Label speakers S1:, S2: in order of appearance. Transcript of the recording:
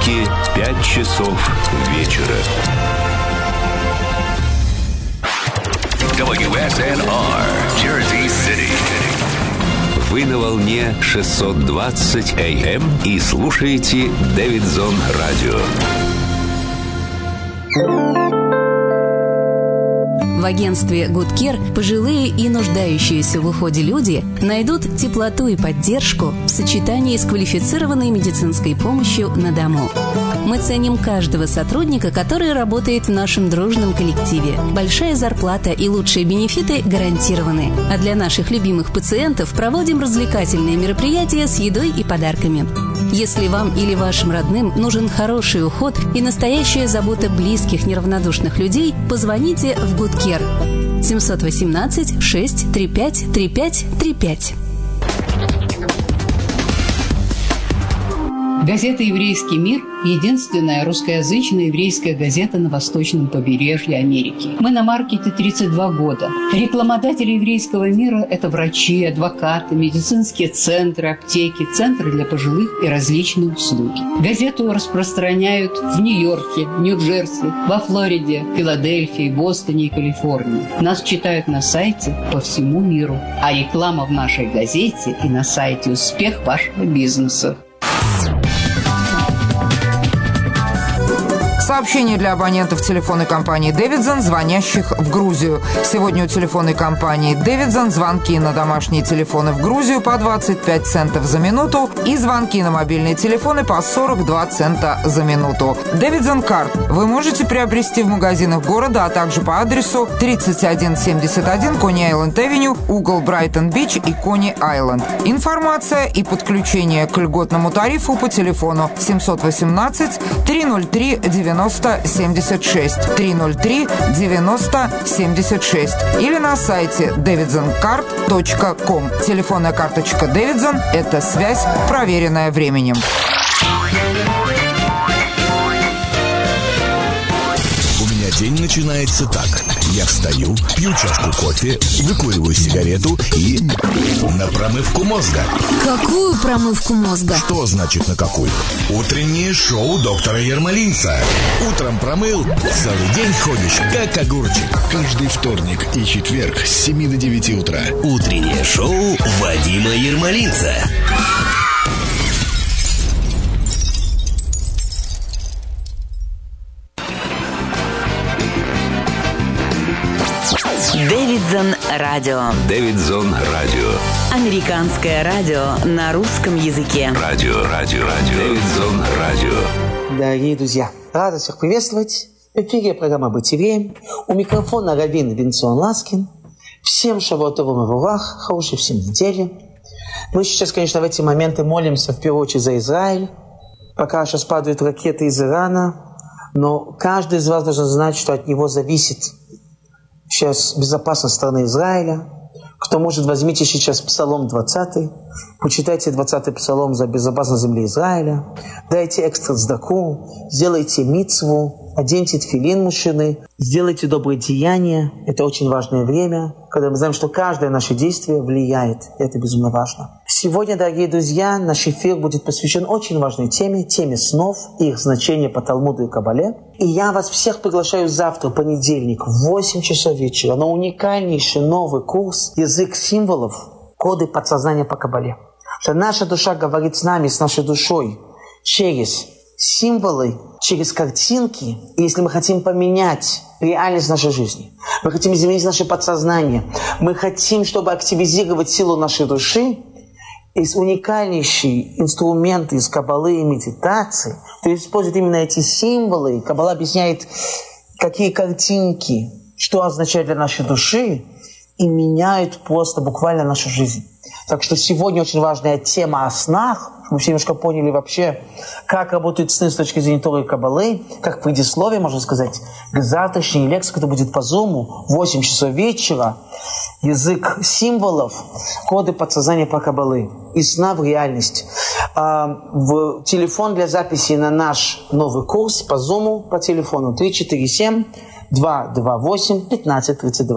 S1: понедельники, 5 часов вечера. WSNR, Jersey City. Вы на волне 620 AM и слушаете Дэвидсон Радио.
S2: В агентстве Good Care пожилые и нуждающиеся в уходе люди найдут теплоту и поддержку в сочетании с квалифицированной медицинской помощью на дому. Мы ценим каждого сотрудника, который работает в нашем дружном коллективе. Большая зарплата и лучшие бенефиты гарантированы. А для наших любимых пациентов проводим развлекательные мероприятия с едой и подарками. Если вам или вашим родным нужен хороший уход и настоящая забота близких неравнодушных людей, позвоните в Good Care 718 635 3535.
S3: Газета «Еврейский мир» – единственная русскоязычная еврейская газета на восточном побережье Америки. Мы на маркете 32 года. Рекламодатели «Еврейского мира» – это врачи, адвокаты, медицинские центры, аптеки, центры для пожилых и различные услуги. Газету распространяют в Нью-Йорке, Нью-Джерси, во Флориде, Филадельфии, Бостоне и Калифорнии. Нас читают на сайте по всему миру. А реклама в нашей газете и на сайте – успех вашего бизнеса.
S4: Сообщение для абонентов телефонной компании «Дэвидсон», звонящих в Грузию. Сегодня у телефонной компании «Дэвидсон» звонки на домашние телефоны в Грузию по 25 центов за минуту и звонки на мобильные телефоны по 42 цента за минуту. «Дэвидсон Карт» вы можете приобрести в магазинах города, а также по адресу 3171 Кони-Айленд-Авеню, угол Брайтон-Бич и Кони-Айленд. Информация и подключение к льготному тарифу по телефону 718 303 90 76 303 90 76 или на сайте davidsoncard.com. Телефонная карточка Дэвидсон – это связь, проверенная временем.
S5: День начинается так. Я встаю, пью чашку кофе, выкуриваю сигарету и на промывку мозга.
S6: Какую промывку мозга?
S5: Что значит на какую? Утреннее шоу доктора Ермолинца. Утром промыл, целый день ходишь, как огурчик. Каждый вторник и четверг с 7 до 9 утра.
S7: Утреннее шоу Вадима Ермолинца.
S2: Дэвидсон Радио.
S1: Дэвидсон Радио.
S2: Американское радио на русском языке.
S1: Радио. Дэвидсон Радио.
S8: Дорогие друзья, рада всех приветствовать. В эфире программа «Быть евреем». У микрофона раввин Бенцион Ласкин. Всем шавуот тов умивурах, хорошей всем недели. Мы сейчас, конечно, в эти моменты молимся в первую очередь за Израиль. Пока сейчас падают ракеты из Ирана, но каждый из вас должен знать, что от него зависит сейчас безопасность страны Израиля. Кто может, возьмите сейчас Псалом 20, почитайте 20-й Псалом за безопасность земли Израиля, дайте экстра цдаку, сделайте мицву, оденьте тфилин мужчины, сделайте добрые деяния. Это очень важное время, когда мы знаем, что каждое наше действие влияет. Это безумно важно. Сегодня, дорогие друзья, наш эфир будет посвящен очень важной теме снов и их значения по Талмуду и Кабале. И я вас всех приглашаю завтра, понедельник, в 8 часов вечера, на уникальнейший новый курс «Язык символов. Коды подсознания по Кабале». Что наша душа говорит с нами, с нашей душой, через символы, через картинки. И если мы хотим поменять реальность нашей жизни, мы хотим изменить наше подсознание, мы хотим, чтобы активизировать силу нашей души, есть уникальнейший инструмент из Каббалы и медитации, кто использует именно эти символы. Каббала объясняет, какие картинки, что означает для нашей души, и меняют просто буквально нашу жизнь. Так что сегодня очень важная тема о снах. Мы все немножко поняли вообще, как работают сны с точки зрения Торы и Каббалы, как предисловие, можно сказать, к завтрашней лекции, которая будет по Zoom в 8 часов вечера. Язык символов, коды подсознания по Каббалы. Из сна в реальность. В телефон для записи на наш новый курс по Zoom, по телефону 347-228-1532.